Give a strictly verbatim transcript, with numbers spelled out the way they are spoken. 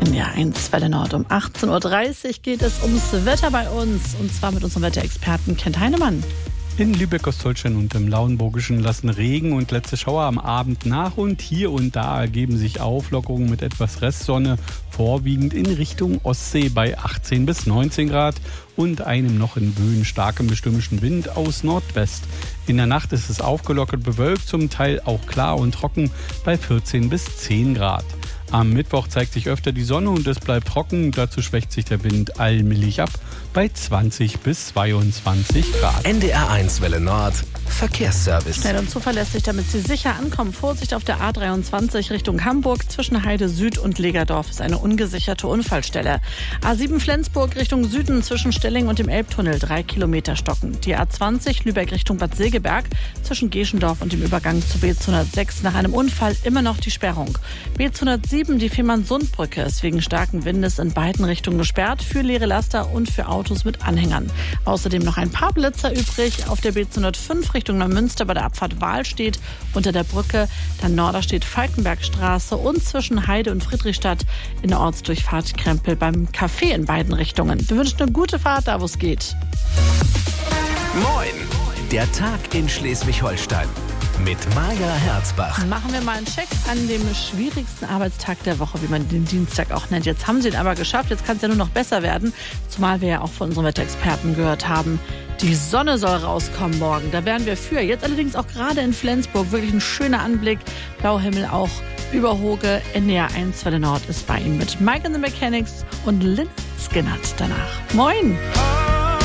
In der eins Welle Nord um achtzehn Uhr dreißig geht es ums Wetter bei uns. Und zwar mit unserem Wetterexperten Kent Heinemann. In Lübeck, Ostholstein und im Lauenburgischen lassen Regen und letzte Schauer am Abend nach und hier und da ergeben sich Auflockerungen mit etwas Restsonne, vorwiegend in Richtung Ostsee bei achtzehn bis neunzehn Grad und einem noch in Böen starkem bestürmischen Wind aus Nordwest. In der Nacht ist es aufgelockert bewölkt, zum Teil auch klar und trocken bei vierzehn bis zehn Grad. Am Mittwoch zeigt sich öfter die Sonne und es bleibt trocken. Dazu schwächt sich der Wind allmählich ab bei zwanzig bis zweiundzwanzig Grad. N D R eins Welle Nord Verkehrsservice. Schnell und zuverlässig, damit Sie sicher ankommen. Vorsicht auf der A dreiundzwanzig Richtung Hamburg. Zwischen Heide Süd und Legerdorf ist eine ungesicherte Unfallstelle. A sieben Flensburg Richtung Süden zwischen Stelling und dem Elbtunnel. Drei Kilometer stocken. Die A zwanzig Lübeck Richtung Bad Segeberg. Zwischen Geschendorf und dem Übergang zu B zweihundertsechs nach einem Unfall immer noch die Sperrung. B zweihundertsieben die Fehmarnsundbrücke ist wegen starken Windes in beiden Richtungen gesperrt. Für leere Laster und für Autos mit Anhängern. Außerdem noch ein paar Blitzer übrig. Auf der B zweihundertfünf Richtung Neumünster bei der Abfahrt Wahlstedt unter der Brücke. Dann Norderstedt Falkenbergstraße und zwischen Heide und Friedrichstadt in der Ortsdurchfahrt Krempel beim Café in beiden Richtungen. Wir wünschen eine gute Fahrt, da wo es geht. Moin! Der Tag in Schleswig-Holstein mit Maja Herzbach. Machen wir mal einen Check an dem schwierigsten Arbeitstag der Woche, wie man den Dienstag auch nennt. Jetzt haben Sie ihn aber geschafft, jetzt kann es ja nur noch besser werden. Zumal wir ja auch von unseren Wetterexperten gehört haben, die Sonne soll rauskommen morgen. Da wären wir für. Jetzt allerdings auch gerade in Flensburg wirklich ein schöner Anblick. Blauhimmel auch über Hoge. N D R eins Welle Nord ist bei Ihnen mit Mike and the Mechanics und Lynyrd Skynyrd danach. Moin!